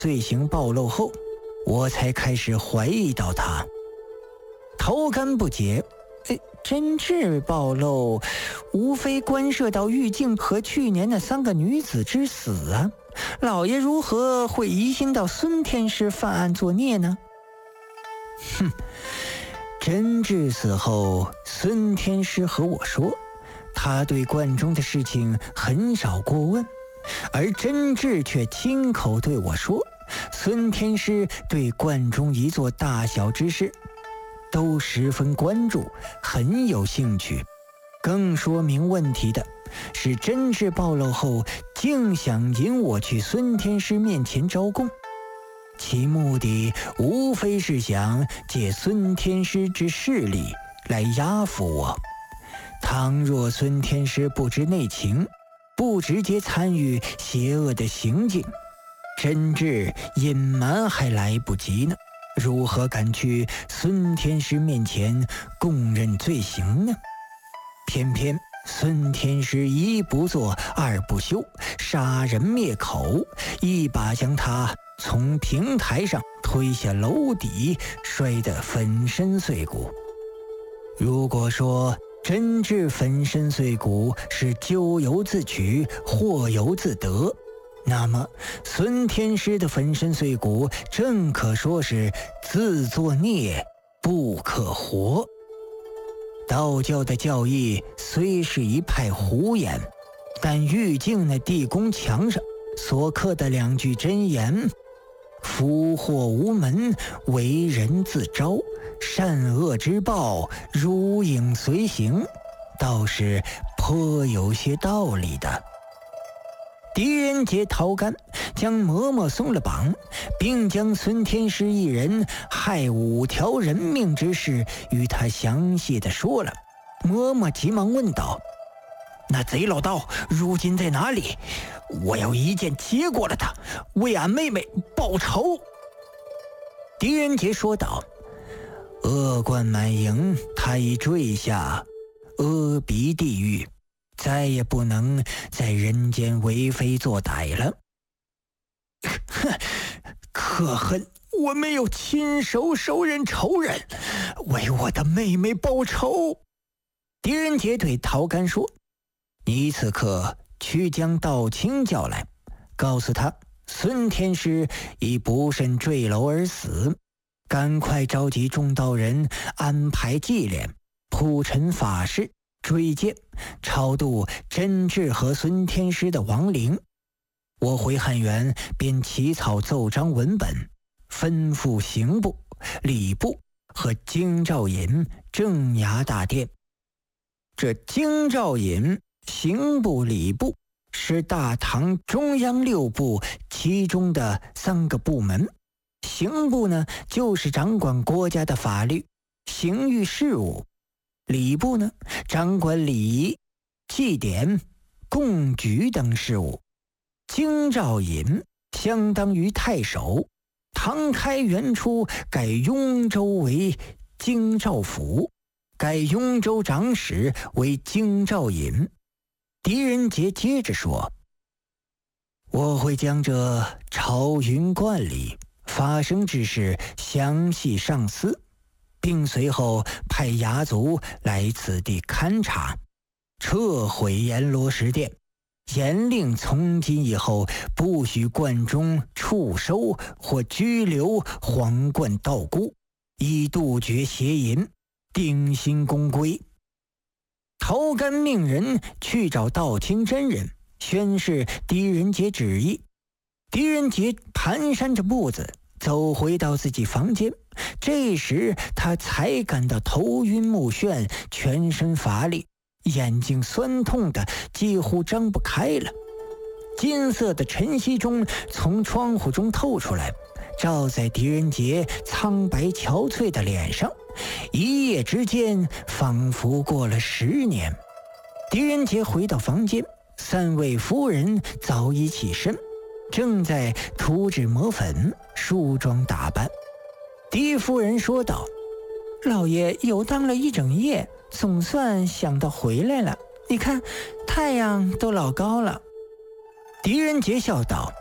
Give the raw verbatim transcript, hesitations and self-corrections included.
罪行暴露后，我才开始怀疑到他。陶干不解，呃，真挚暴露，无非关涉到玉静和去年那三个女子之死啊，老爷如何会疑心到孙天师犯案作孽呢？哼，真挚死后，孙天师和我说，他对观中的事情很少过问，而真挚却亲口对我说，孙天师对观中一座大小之事都十分关注，很有兴趣。更说明问题的是，真挚暴露后竟想引我去孙天师面前招供，其目的无非是想借孙天师之势力来压服我。倘若孙天师不知内情，不直接参与邪恶的行径，真挚隐瞒还来不及呢，如何敢去孙天师面前供认罪行呢？偏偏孙天师一不做二不休，杀人灭口，一把将他从平台上推下楼底，摔得粉身碎骨。如果说真挚粉身碎骨是咎由自取，祸由自得，那么孙天师的粉身碎骨正可说是自作孽不可活。道教的教义虽是一派胡言，但玉镜那地宫墙上所刻的两句真言，福祸无门，为人自招，善恶之报，如影随形，倒是颇有些道理的。狄仁杰、陶干将嬷嬷松了绑，并将孙天师一人害五条人命之事与他详细的说了。嬷嬷急忙问道：“那贼老道如今在哪里？我要一剑接过了他，为俺妹妹报仇。”狄仁杰说道：“恶贯满盈，他已坠下阿鼻地狱，再也不能在人间为非作歹了。”哼，可恨我没有亲手手刃仇人，为我的妹妹报仇。狄仁杰对陶干说：“你此刻去将道清叫来，告诉他孙天师已不慎坠楼而死，赶快召集众道人安排祭殓，铺陈法事，追荐超度真挚和孙天师的亡灵。我回汉源便起草奏章文本，吩咐刑部、礼部和京兆尹镇衙大殿。这京兆尹、刑部、礼部是大唐中央六部其中的三个部门，刑部呢就是掌管国家的法律、刑狱事务，礼部呢掌管礼仪、祭典、贡举等事务，京兆尹相当于太守，唐开元初改雍州为京兆府，改雍州长史为京兆尹。狄仁杰接着说：“我会将这朝云观里发生之事详细上司，并随后派衙卒来此地勘察，撤毁阎罗石殿，严令从今以后不许观中触收或拘留皇冠道姑，以杜绝邪淫，定心公归。”陶干命人去找道清真人，宣示狄仁杰旨意。狄仁杰蹒跚着步子走回到自己房间，这时他才感到头晕目眩，全身乏力，眼睛酸痛的几乎睁不开了。金色的晨曦中从窗户中透出来，照在狄仁杰苍白憔悴的脸上，一夜之间仿佛过了十年。狄仁杰回到房间，三位夫人早已起身，正在涂脂抹粉梳妆打扮。狄夫人说道：“老爷游荡了一整夜，总算想到回来了，你看太阳都老高了。”狄仁杰笑道：“